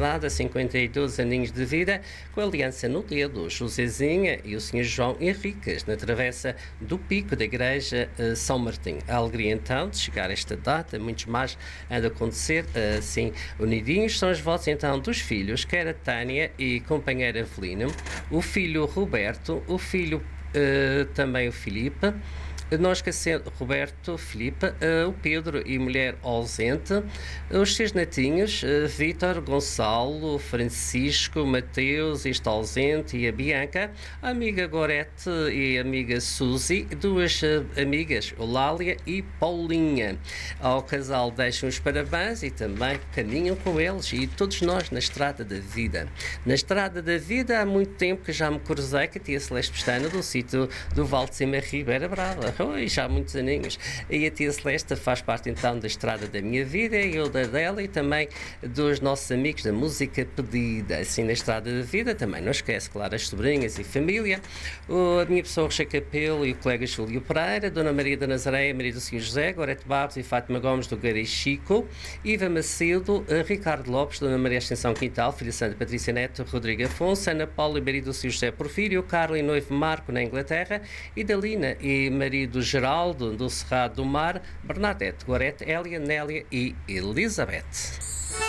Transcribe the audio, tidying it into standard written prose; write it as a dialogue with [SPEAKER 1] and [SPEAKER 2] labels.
[SPEAKER 1] Estrada, 52 aninhos de vida, com a aliança no dedo, Josézinha e o Sr. João Henriques, na travessa do Pico da Igreja São Martim. A alegria então de chegar a esta data, muitos mais há de acontecer, assim, unidinhos, são as vozes então dos filhos, que era Tânia e companheira Evelina, o filho Roberto, o filho também o Filipe, não esquecendo Roberto, Filipe, o Pedro e mulher ausente, os seus netinhos, Vítor, Gonçalo, Francisco, Mateus, este ausente, e a Bianca, a amiga Gorete e a amiga Suzy, duas amigas, Eulália e Paulinha. Ao casal deixam os parabéns e também caminham com eles e todos nós na estrada da vida. Na estrada da vida há muito tempo que já me cruzei com a tia Celeste Pestana do sítio do Val de Cima Ribeira Brava. Oi, já há muitos aninhos. E a tia Celeste faz parte então da estrada da minha vida, e eu da dela, e também dos nossos amigos da música pedida. Assim, na estrada da vida também não esquece, claro, as sobrinhas e família, a minha pessoa Rocha Capelo e o colega Júlio Pereira, Dona Maria da Nazaré, Maria do Senhor José, Gorete Barros e Fátima Gomes do Gari Chico, Iva Macedo, Ricardo Lopes, Dona Maria Ascensão Quintal, filha Santa Patrícia Neto, Rodrigo Afonso, Ana Paula e Maria do Senhor José Porfírio, Carlos e noivo Marco na Inglaterra, e Dalina e Maria do Geraldo do Cerrado do Mar, Bernadette, Gorete, Hélia, Nélia e Elizabeth.